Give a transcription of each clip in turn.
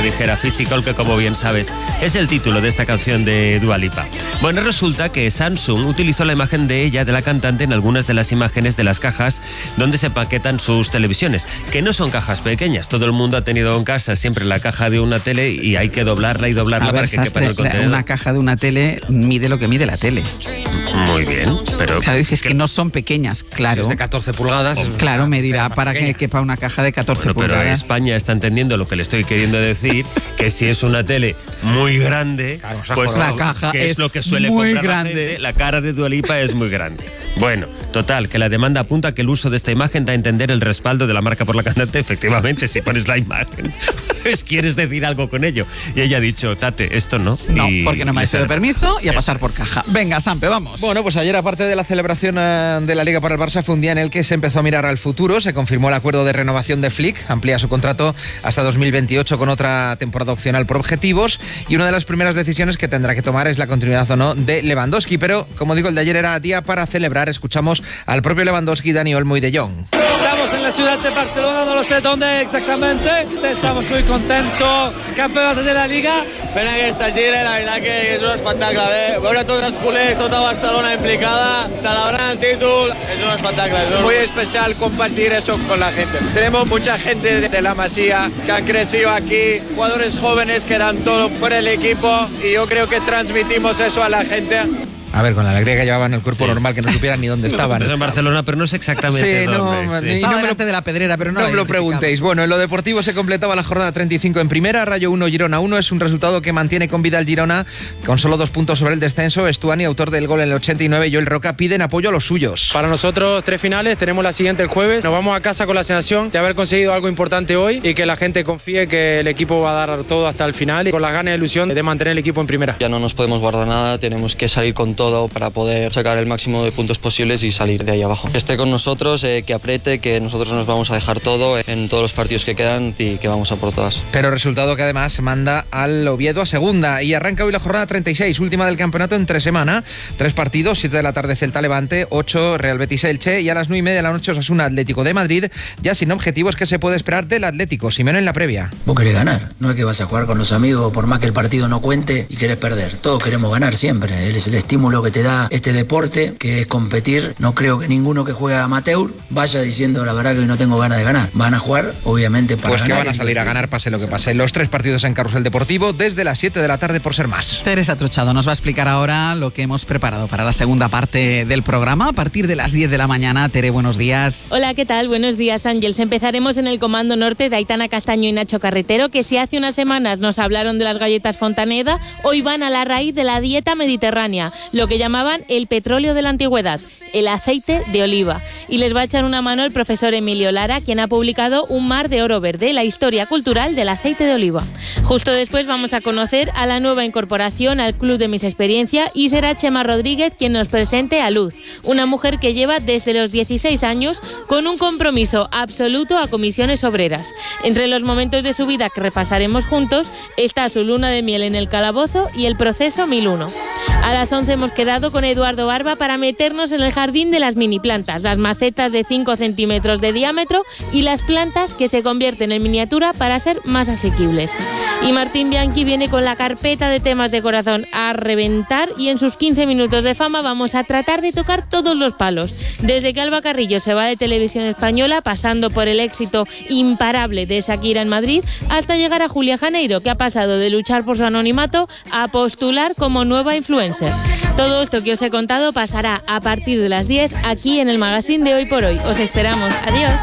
que dijera Physical, que como bien sabes es el título de esta canción de Dua Lipa. Bueno, resulta que Samsung utilizó la imagen de ella, de la cantante, en algunas de las imágenes de las cajas donde se paquetan sus televisiones, que no son cajas pequeñas. Todo el mundo ha tenido en casa siempre la caja de una tele y hay que doblarla y doblarla para que quepa en el contenedor. Una caja de una tele mide lo que mide la tele. Muy bien, pero... Claro, dices que no son pequeñas, claro. Es de 14 pulgadas. Claro, medirá para que quepa una caja de 14 pulgadas. Pero España está entendiendo lo que le estoy queriendo decir, que si es una tele muy grande, claro, pues la caja que es lo que suele muy comprar grande. la gente, la cara de Dua Lipa es muy grande. Bueno, total, que la demanda apunta que el uso de esta imagen da a entender el respaldo de la marca por la cantante. Efectivamente, si pones la imagen, pues quieres decir algo con ello. Y ella ha dicho, Tate, esto no. No, porque no me ha hecho de permiso y a pasar por caja. Venga, Sampe, vamos. Bueno, pues ayer, aparte de la celebración de la Liga para el Barça, fue un día en el que se empezó a mirar al futuro. Se confirmó el acuerdo de renovación de Flick, amplía su contrato hasta 2028 con otra temporada opcional por objetivos, y una de las primeras decisiones que tendrá que tomar es la continuidad o no de Lewandowski. Pero, como digo, el de ayer era día para celebrar. Escuchamos al propio Lewandowski, Dani Olmo y De Jong. Estamos en la ciudad de Barcelona, no lo sé dónde exactamente. Estamos muy contentos, campeonato de la Liga. Pena que esta gira, la veritat que és un espectacle. Veure tots els culers, tota Barcelona implicada, celebrant el títol, es un espectacle. Es muy especial compartir eso con la gente. Tenemos mucha gente de la Masía que han crecido aquí, jugadores jóvenes que dan todo por el equipo, y yo creo que transmitimos eso a la gente. A ver, con la alegría que llevaban el cuerpo normal, que no supieran ni dónde estaban. Es en Barcelona, pero no sé exactamente dónde. Estaba delante de la Pedrera, pero no me lo preguntéis. Bueno, en lo deportivo se completaba la jornada 35 en primera. Rayo 1, Girona 1. Es un resultado que mantiene con vida el Girona con solo 2 puntos sobre el descenso. Estuani, autor del gol en el 89, y Joel Roca piden apoyo a los suyos. Para nosotros 3 finales, tenemos la siguiente el jueves. Nos vamos a casa con la sensación de haber conseguido algo importante hoy y que la gente confíe que el equipo va a dar todo hasta el final y con las ganas y ilusión de mantener el equipo en primera. Ya no nos podemos guardar nada, tenemos que salir con todo para poder sacar el máximo de puntos posibles y salir de ahí abajo. Que esté con nosotros, que apriete, que nosotros nos vamos a dejar todo en todos los partidos que quedan y que vamos a por todas. Pero resultado que además manda al Oviedo a segunda, y arranca hoy la jornada 36, última del campeonato entre semana. 3 partidos, 7 de la tarde Celta Levante, 8 Real Betis Elche, y a las 9:30 de la noche Osasuna Atlético de Madrid, ya sin objetivos. Que se puede esperar del Atlético, Simeone en la previa. Vos querés ganar, no es que vas a jugar con los amigos por más que el partido no cuente y querés perder. Todos queremos ganar siempre, es el estímulo que te da este deporte, que es competir. No creo que ninguno que juega amateur vaya diciendo la verdad que hoy no tengo ganas de ganar. Van a jugar obviamente para pues ganar. Pues que van a salir a ganar pase lo que pase. Los 3 partidos en Carrusel Deportivo desde las 7 de la tarde por ser más. Teresa Trochado nos va a explicar ahora lo que hemos preparado para la segunda parte del programa a partir de las 10 de la mañana. Tere, buenos días. Hola, ¿qué tal? Buenos días, Ángels. Empezaremos en el Comando Norte de Aitana Castaño y Nacho Carretero, que si hace unas semanas nos hablaron de las galletas Fontaneda, hoy van a la raíz de la dieta mediterránea, lo que llamaban el petróleo de la antigüedad, el aceite de oliva. Y les va a echar una mano el profesor Emilio Lara, quien ha publicado Un mar de oro verde, la historia cultural del aceite de oliva. Justo después vamos a conocer a la nueva incorporación al Club de Mis Experiencia, y será Chema Rodríguez quien nos presente a Luz, una mujer que lleva desde los 16 años con un compromiso absoluto a comisiones obreras. Entre los momentos de su vida que repasaremos juntos está su luna de miel en el calabozo y el proceso 1001. A las 11 hemos quedado con Eduardo Barba para meternos en el jardín de las mini plantas, las macetas de 5 centímetros de diámetro y las plantas que se convierten en miniatura para ser más asequibles. Y Martín Bianchi viene con la carpeta de temas de corazón a reventar, y en sus 15 minutos de fama vamos a tratar de tocar todos los palos. Desde que Alba Carrillo se va de Televisión Española, pasando por el éxito imparable de Shakira en Madrid, hasta llegar a Julia Janeiro, que ha pasado de luchar por su anonimato a postular como nueva influencer. Todo esto que os he contado pasará a partir de las 10 aquí en el magazine de Hoy por Hoy. Os esperamos. Adiós.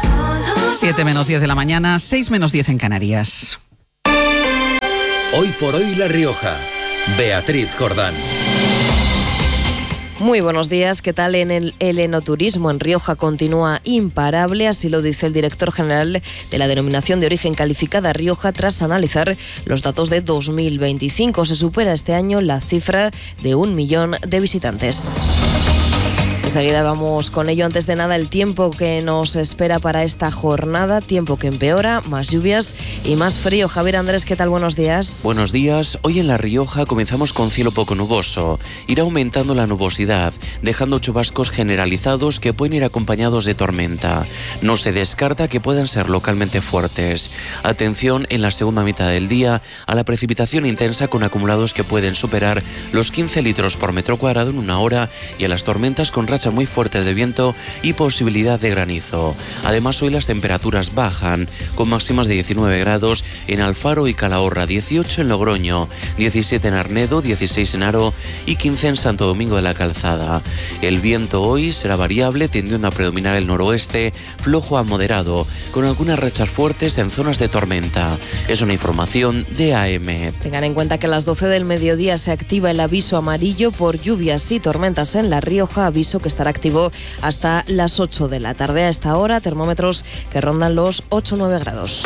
7 menos 10 de la mañana, 6 menos 10 en Canarias. Hoy por Hoy La Rioja. Beatriz Jordán. Muy buenos días. ¿Qué tal? El enoturismo en Rioja continúa imparable, así lo dice el director general de la Denominación de Origen Calificada Rioja tras analizar los datos de 2025. Se supera este año la cifra de 1 millón de visitantes. Enseguida vamos con ello. Antes de nada, el tiempo que nos espera para esta jornada, tiempo que empeora, más lluvias y más frío. Javier Andrés, ¿qué tal? Buenos días. Buenos días. Hoy en La Rioja comenzamos con cielo poco nuboso. Irá aumentando la nubosidad, dejando chubascos generalizados que pueden ir acompañados de tormenta. No se descarta que puedan ser localmente fuertes. Atención en la segunda mitad del día a la precipitación intensa con acumulados que pueden superar los 15 litros por metro cuadrado en una hora y a las tormentas con rachas muy fuertes de viento y posibilidad de granizo. Además, hoy las temperaturas bajan, con máximas de 19 grados en Alfaro y Calahorra, 18 en Logroño, 17 en Arnedo, 16 en Haro y 15 en Santo Domingo de la Calzada. El viento hoy será variable, tendiendo a predominar el noroeste, flojo a moderado, con algunas rachas fuertes en zonas de tormenta. Es una información de AM. Tengan en cuenta que a las 12 del mediodía se activa el aviso amarillo por lluvias y tormentas en La Rioja, aviso que estará activo hasta las 8 de la tarde. A esta hora, termómetros que rondan los 8-9 grados.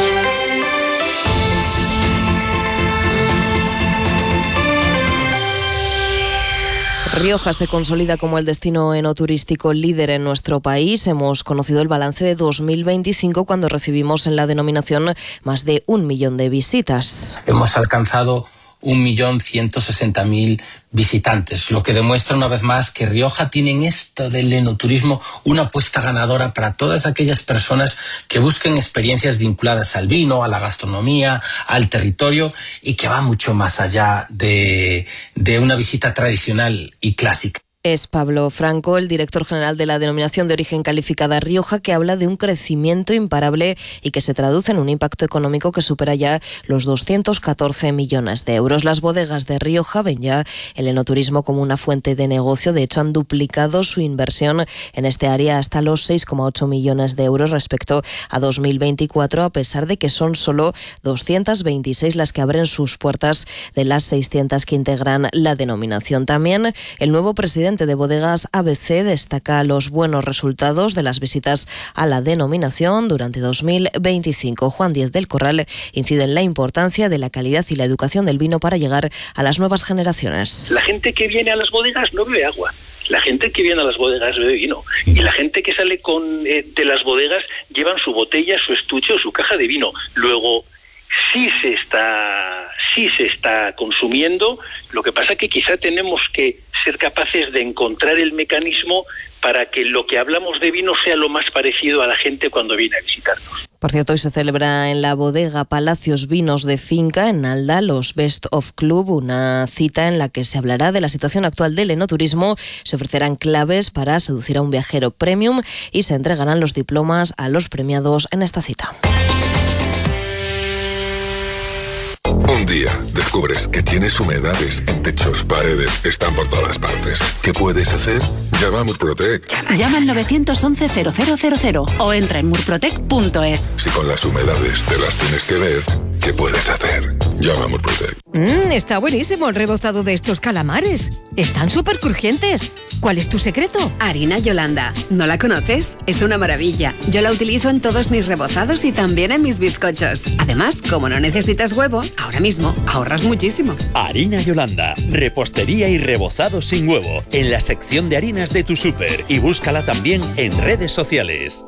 Rioja se consolida como el destino enoturístico líder en nuestro país. Hemos conocido el balance de 2025 cuando recibimos en la denominación más de 1 millón de visitas. Hemos alcanzado 1.160.000 visitantes, lo que demuestra una vez más que Rioja tiene en esto del enoturismo una apuesta ganadora para todas aquellas personas que busquen experiencias vinculadas al vino, a la gastronomía, al territorio y que va mucho más allá de una visita tradicional y clásica. Es Pablo Franco, el director general de la Denominación de Origen Calificada Rioja, que habla de un crecimiento imparable y que se traduce en un impacto económico que supera ya los 214 millones de euros. Las bodegas de Rioja ven ya el enoturismo como una fuente de negocio. De hecho, han duplicado su inversión en este área hasta los 6,8 millones de euros respecto a 2024, a pesar de que son solo 226 las que abren sus puertas de las 600 que integran la denominación. También el nuevo presidente de Bodegas ABC destaca los buenos resultados de las visitas a la denominación durante 2025. Juan Díez del Corral incide en la importancia de la calidad y la educación del vino para llegar a las nuevas generaciones. La gente que viene a las bodegas no bebe agua. La gente que viene a las bodegas bebe vino. Y la gente que sale de las bodegas llevan su botella, su estuche o su caja de vino. Luego, sí se está consumiendo, lo que pasa que quizá tenemos que ser capaces de encontrar el mecanismo para que lo que hablamos de vino sea lo más parecido a la gente cuando viene a visitarnos. Por cierto, hoy se celebra en la bodega Palacios Vinos de Finca, en Alda, los Best of Club, una cita en la que se hablará de la situación actual del enoturismo, se ofrecerán claves para seducir a un viajero premium y se entregarán los diplomas a los premiados en esta cita. Un día descubres que tienes humedades en techos, paredes, están por todas partes. ¿Qué puedes hacer? Llama a Murprotec. Llama al 911-0000 o entra en murprotec.es. Si con las humedades te las tienes que ver, ¿qué puedes hacer? Llama a Murprotec. Está buenísimo el rebozado de estos calamares. Están súper crujientes. ¿Cuál es tu secreto? Harina Yolanda. ¿No la conoces? Es una maravilla. Yo la utilizo en todos mis rebozados y también en mis bizcochos. Además, como no necesitas huevo, ahora mismo ahorras muchísimo. Harina Yolanda. Repostería y rebozado sin huevo. En la sección de harinas de tu súper. Y búscala también en redes sociales.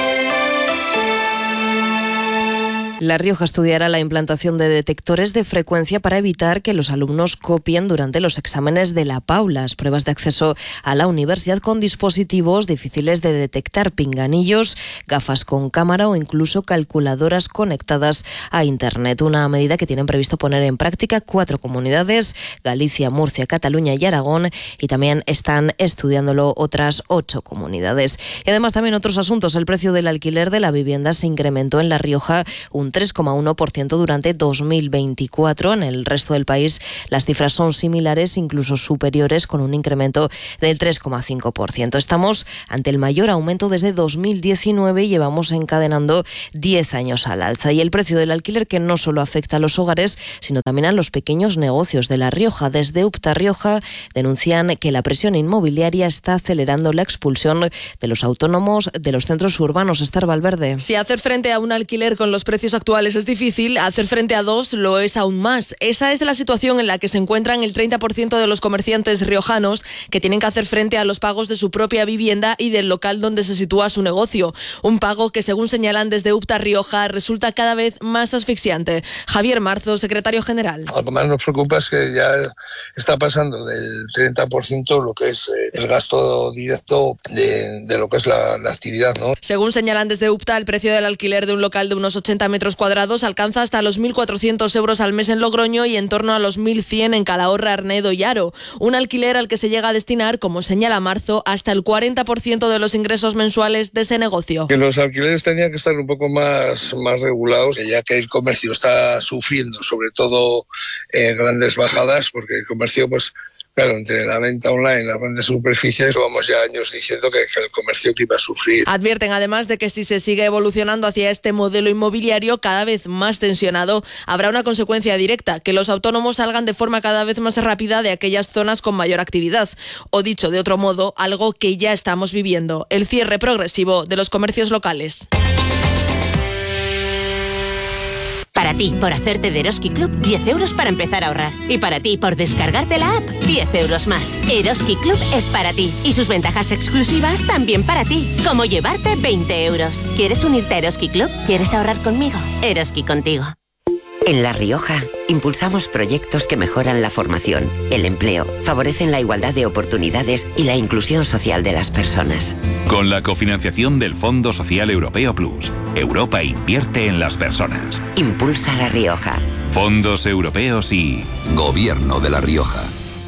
La Rioja estudiará la implantación de detectores de frecuencia para evitar que los alumnos copien durante los exámenes de la PAU, las pruebas de acceso a la universidad, con dispositivos difíciles de detectar, pinganillos, gafas con cámara o incluso calculadoras conectadas a Internet. Una medida que tienen previsto poner en práctica 4 comunidades, Galicia, Murcia, Cataluña y Aragón, y también están estudiándolo otras 8 comunidades. Y además también otros asuntos. El precio del alquiler de la vivienda se incrementó en La Rioja un 3,1% durante 2024. En el resto del país las cifras son similares, incluso superiores, con un incremento del 3,5%. Estamos ante el mayor aumento desde 2019 y llevamos encadenando 10 años al alza. Y el precio del alquiler, que no solo afecta a los hogares, sino también a los pequeños negocios de La Rioja. Desde UPTA Rioja denuncian que la presión inmobiliaria está acelerando la expulsión de los autónomos de los centros urbanos. Esther Valverde. Si hacer frente a un alquiler con los precios actuales es difícil, hacer frente a 2 lo es aún más. Esa es la situación en la que se encuentran el 30% de los comerciantes riojanos que tienen que hacer frente a los pagos de su propia vivienda y del local donde se sitúa su negocio. Un pago que, según señalan desde UPTA Rioja, resulta cada vez más asfixiante. Javier Marzo, secretario general. Lo que más nos preocupa es que ya está pasando del 30% lo que es el gasto directo de lo que es la actividad, ¿no? Según señalan desde UPTA, el precio del alquiler de un local de unos 80 metros cuadrados alcanza hasta los 1.400 euros al mes en Logroño y en torno a los 1.100 en Calahorra, Arnedo y Haro. Un alquiler al que se llega a destinar, como señala Marzo, hasta el 40% de los ingresos mensuales de ese negocio. Que los alquileres tenían que estar un poco más regulados, ya que el comercio está sufriendo, sobre todo grandes bajadas, porque el comercio, pues claro, entre la venta online y las grandes superficies, vamos ya años diciendo que el comercio que iba a sufrir. Advierten además de que si se sigue evolucionando hacia este modelo inmobiliario cada vez más tensionado, habrá una consecuencia directa, que los autónomos salgan de forma cada vez más rápida de aquellas zonas con mayor actividad. O dicho de otro modo, algo que ya estamos viviendo, el cierre progresivo de los comercios locales. Para ti, por hacerte de Eroski Club, 10 euros para empezar a ahorrar. Y para ti, por descargarte la app, 10 euros más. Eroski Club es para ti. Y sus ventajas exclusivas también para ti. Como llevarte 20 euros. ¿Quieres unirte a Eroski Club? ¿Quieres ahorrar conmigo? Eroski contigo. En La Rioja, impulsamos proyectos que mejoran la formación, el empleo, favorecen la igualdad de oportunidades y la inclusión social de las personas. Con la cofinanciación del Fondo Social Europeo Plus, Europa invierte en las personas. Impulsa La Rioja. Fondos europeos y Gobierno de La Rioja.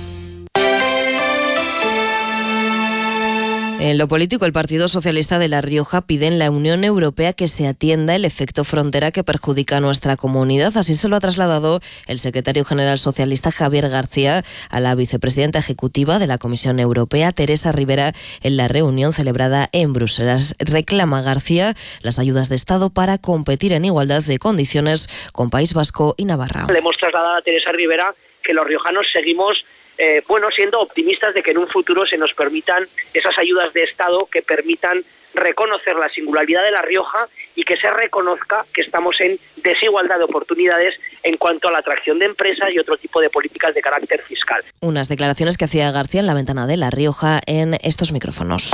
En lo político, el Partido Socialista de La Rioja pide en la Unión Europea que se atienda el efecto frontera que perjudica a nuestra comunidad. Así se lo ha trasladado el secretario general socialista Javier García a la vicepresidenta ejecutiva de la Comisión Europea, Teresa Rivera, en la reunión celebrada en Bruselas. Reclama García las ayudas de Estado para competir en igualdad de condiciones con País Vasco y Navarra. Le hemos trasladado a Teresa Rivera que los riojanos seguimos siendo optimistas de que en un futuro se nos permitan esas ayudas de Estado que permitan reconocer la singularidad de La Rioja y que se reconozca que estamos en desigualdad de oportunidades en cuanto a la atracción de empresas y otro tipo de políticas de carácter fiscal. Unas declaraciones que hacía García en la ventana de La Rioja en estos micrófonos.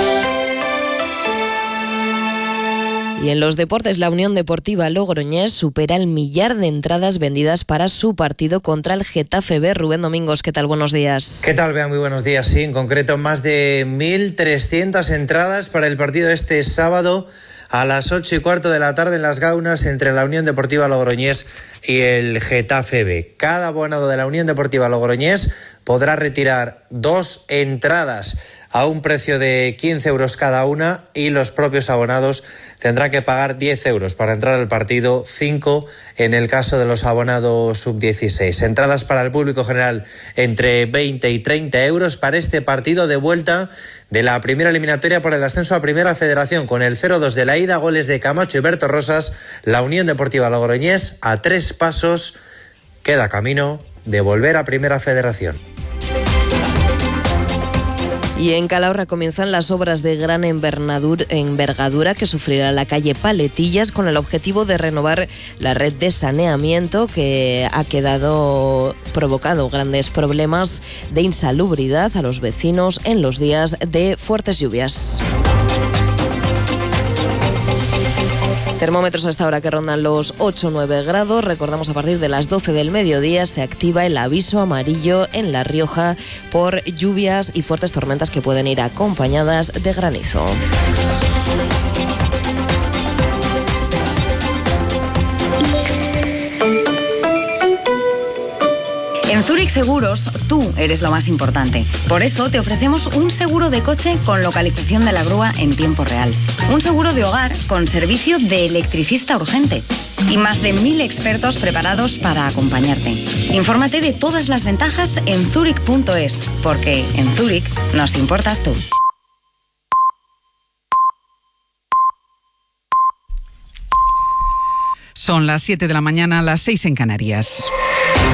Y en los deportes, la Unión Deportiva Logroñés supera el 1.000.000 de entradas vendidas para su partido contra el Getafe B. Rubén Domingos, ¿qué tal? Buenos días. ¿Qué tal, Bea? Muy buenos días. Sí, en concreto más de 1.300 entradas para el partido este sábado a las 8:15 de la tarde en Las Gaunas entre la Unión Deportiva Logroñés y el Getafe B. Cada abonado de la Unión Deportiva Logroñés podrá retirar 2 entradas a un precio de 15 euros cada una y los propios abonados tendrán que pagar 10 euros para entrar al partido, 5 en el caso de los abonados sub-16. Entradas para el público general entre 20 y 30 euros para este partido de vuelta de la primera eliminatoria por el ascenso a Primera Federación. Con el 0-2 de la ida, goles de Camacho y Berto Rosas, la Unión Deportiva Logroñés a 3 pasos queda camino de volver a Primera Federación. Y en Calahorra comienzan las obras de gran envergadura que sufrirá la calle Paletillas con el objetivo de renovar la red de saneamiento que ha provocado grandes problemas de insalubridad a los vecinos en los días de fuertes lluvias. Termómetros hasta ahora que rondan los 8-9 grados. Recordamos, a partir de las 12 del mediodía se activa el aviso amarillo en La Rioja por lluvias y fuertes tormentas que pueden ir acompañadas de granizo. En Zurich Seguros, tú eres lo más importante. Por eso te ofrecemos un seguro de coche con localización de la grúa en tiempo real. Un seguro de hogar con servicio de electricista urgente. Y más de 1.000 expertos preparados para acompañarte. Infórmate de todas las ventajas en zurich.es, porque en Zurich nos importas tú. Son las 7 de la mañana, las 6 en Canarias.